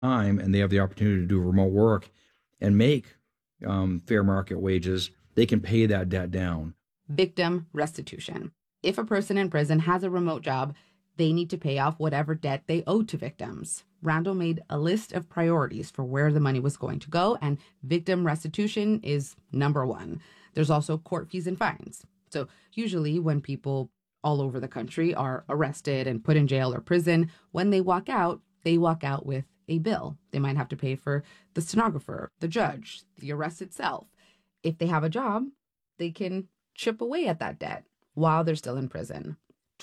time and they have the opportunity to do remote work and make fair market wages, they can pay that debt down. Victim restitution. If a person in prison has a remote job, they need to pay off whatever debt they owe to victims. Randall made a list of priorities for where the money was going to go, and victim restitution is number one. There's also court fees and fines. So usually when people all over the country are arrested and put in jail or prison, when they walk out with a bill. They might have to pay for the stenographer, the judge, the arrest itself. If they have a job, they can chip away at that debt while they're still in prison.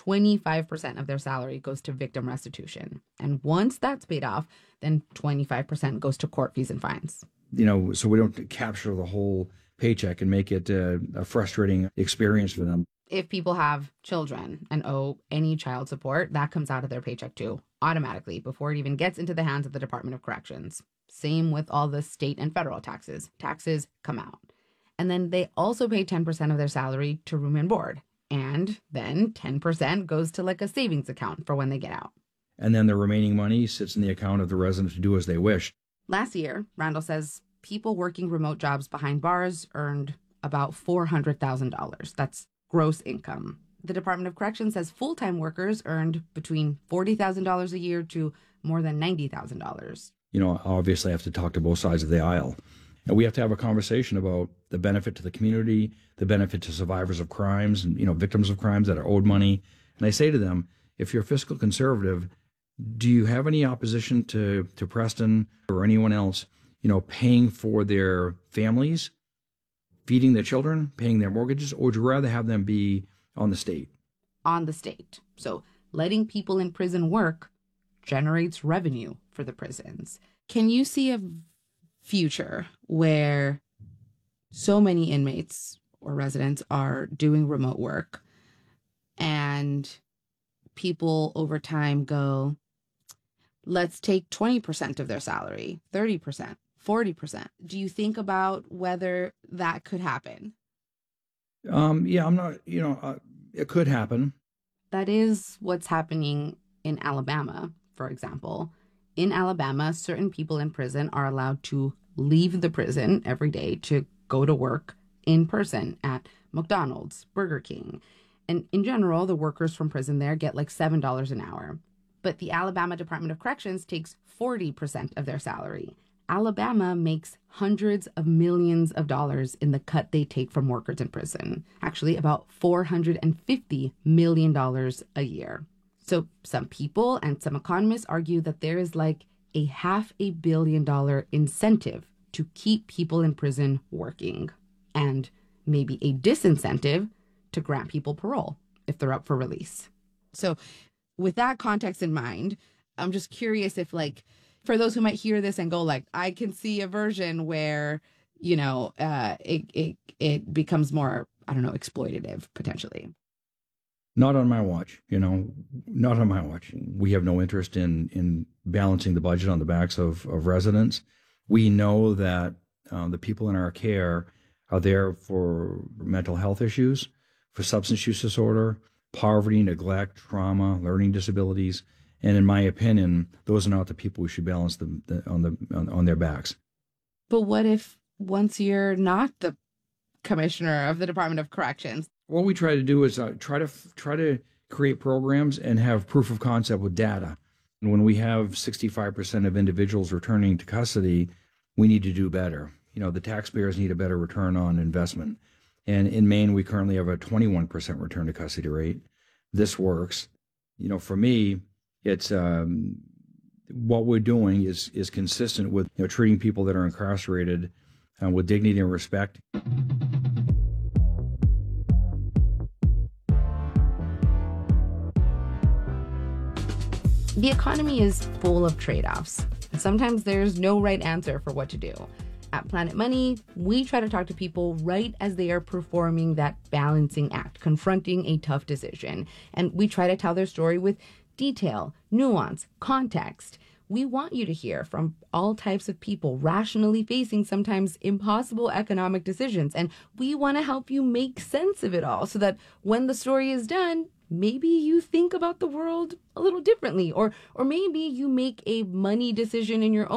25% of their salary goes to victim restitution. And once that's paid off, then 25% goes to court fees and fines. So we don't capture the whole paycheck and make it a frustrating experience for them. If people have children and owe any child support, that comes out of their paycheck too, automatically, before it even gets into the hands of the Department of Corrections. Same with all the state and federal taxes. Taxes come out. And then they also pay 10% of their salary to room and board. And then 10% goes to like a savings account for when they get out. And then the remaining money sits in the account of the resident to do as they wish. Last year, Randall says people working remote jobs behind bars earned about $400,000. That's gross income. The Department of Corrections says full-time workers earned between $40,000 a year to more than $90,000. Obviously I have to talk to both sides of the aisle. And we have to have a conversation about the benefit to the community, the benefit to survivors of crimes and, victims of crimes that are owed money. And I say to them, if you're a fiscal conservative, do you have any opposition to Preston or anyone else, paying for their families, feeding their children, paying their mortgages, or would you rather have them be on the state? On the state. So letting people in prison work generates revenue for the prisons. Can you see a future where so many inmates or residents are doing remote work and people over time go, let's take 20% of their salary, 30%, 40%. Do you think about whether that could happen? Yeah, I'm not, it could happen. That is what's happening in Alabama, for example. In Alabama, certain people in prison are allowed to leave the prison every day to go to work in person at McDonald's, Burger King. And in general, the workers from prison there get like $7 an hour. But the Alabama Department of Corrections takes 40% of their salary. Alabama makes hundreds of millions of dollars in the cut they take from workers in prison. Actually, about $450 million a year. So some people and some economists argue that there is like a $500 million incentive to keep people in prison working, and maybe a disincentive to grant people parole if they're up for release. So with that context in mind, I'm just curious if, like, for those who might hear this and go like, I can see a version where, it becomes more, exploitative potentially. Not on my watch, not on my watch. We have no interest in balancing the budget on the backs of residents. We know that the people in our care are there for mental health issues, for substance use disorder, poverty, neglect, trauma, learning disabilities. And in my opinion, those are not the people we should balance on their backs. But what if once you're not the commissioner of the Department of Corrections? What we try to do is try to create programs and have proof of concept with data. And when we have 65% of individuals returning to custody, we need to do better. The taxpayers need a better return on investment. And in Maine, we currently have a 21% return to custody rate. This works. For me, it's what we're doing is consistent with treating people that are incarcerated with dignity and respect. The economy is full of trade-offs. Sometimes there's no right answer for what to do. At Planet Money, we try to talk to people right as they are performing that balancing act, confronting a tough decision. And we try to tell their story with detail, nuance, context. We want you to hear from all types of people rationally facing sometimes impossible economic decisions. And we want to help you make sense of it all so that when the story is done, maybe you think about the world a little differently, or maybe you make a money decision in your